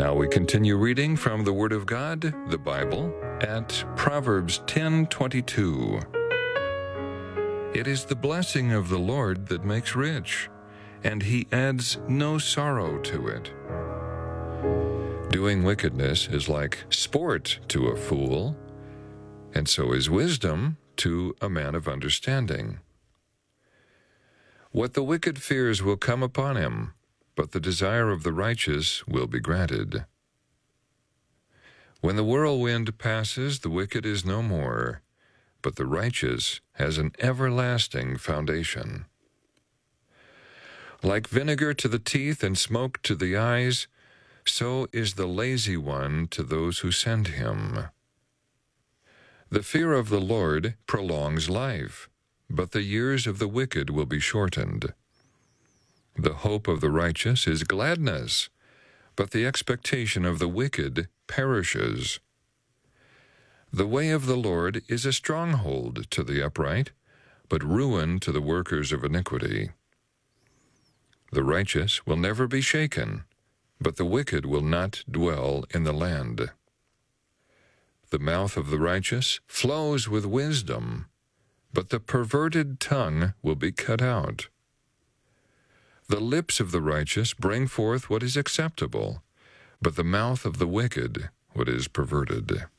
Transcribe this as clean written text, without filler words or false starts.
Now we continue reading from the Word of God, the Bible, at Proverbs 10:22. It is the blessing of the Lord that makes rich, and he adds no sorrow to it. Doing wickedness is like sport to a fool, and so is wisdom to a man of understanding. What the wicked fears will come upon him, but the desire of the righteous will be granted. When the whirlwind passes, the wicked is no more, but the righteous has an everlasting foundation. Like vinegar to the teeth and smoke to the eyes, so is the lazy one to those who send him. The fear of the Lord prolongs life, but the years of the wicked will be shortened. The hope of the righteous is gladness, but the expectation of the wicked perishes. The way of the Lord is a stronghold to the upright, but ruin to the workers of iniquity. The righteous will never be shaken, but the wicked will not dwell in the land. The mouth of the righteous flows with wisdom, but the perverted tongue will be cut out. The lips of the righteous bring forth what is acceptable, but the mouth of the wicked what is perverted.